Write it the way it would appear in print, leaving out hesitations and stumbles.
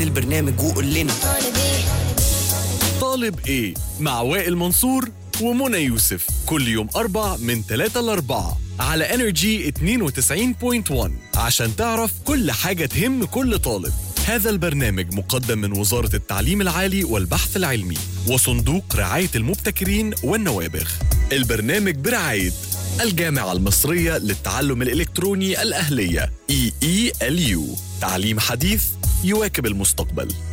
البرنامج وقول لنا طالب ايه مع وائل منصور ومنى يوسف كل يوم 4 من 3 ل 4 على انرجي 92.1 عشان تعرف كل حاجة تهم كل طالب. هذا البرنامج مقدم من وزارة التعليم العالي والبحث العلمي وصندوق رعاية المبتكرين والنوابغ. البرنامج برعاية الجامعة المصرية للتعلم الإلكتروني الأهلية EELU، تعليم حديث يواكب المستقبل.